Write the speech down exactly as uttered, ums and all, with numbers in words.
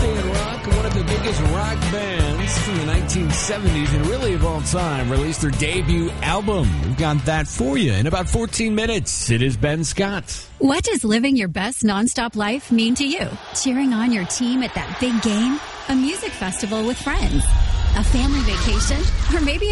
Bosnian rock, one of the biggest rock bands from the nineteen seventies and really of all time, released their debut album. We've got that for you in about fourteen minutes. It is Ben Scott. What does living your best nonstop life mean to you? Cheering on your team at that big game? A music festival with friends? A family vacation? Or maybe